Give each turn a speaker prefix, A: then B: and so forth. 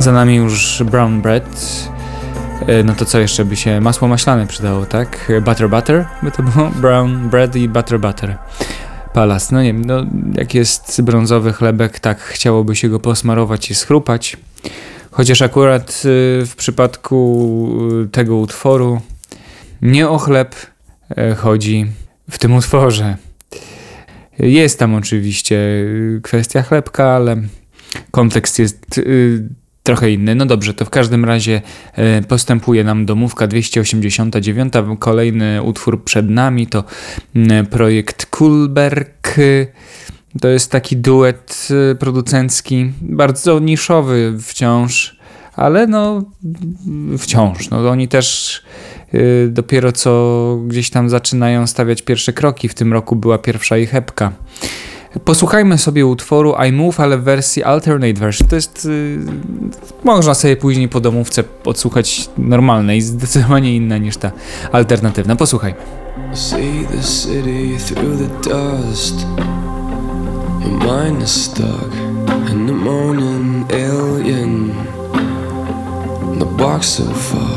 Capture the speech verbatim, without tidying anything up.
A: Za nami już Brown Bread. No to co jeszcze by się... Masło maślane przydało, tak? Butter Butter by to było? Brown Bread i Butter Butter. Palace. No nie wiem, no jak jest brązowy chlebek, tak chciałoby się go posmarować i schrupać. Chociaż akurat w przypadku tego utworu nie o chleb chodzi w tym utworze. Jest tam oczywiście kwestia chlebka, ale kontekst jest y, trochę inny. No dobrze, to w każdym razie y, postępuje nam domówka dwieście osiemdziesiąt dziewięć. Kolejny utwór przed nami to y, projekt Kulberg. To jest taki duet y, producencki, bardzo niszowy wciąż, ale no wciąż. No, oni też y, dopiero co gdzieś tam zaczynają stawiać pierwsze kroki. W tym roku była pierwsza ich epka. Posłuchajmy sobie utworu I Move, ale w wersji alternate version. To jest... Yy, można sobie później po domówce odsłuchać normalnej, zdecydowanie inna niż ta alternatywna. Posłuchajmy.
B: See the city through the dust. Your mind is stuck in the morning alien. The box so far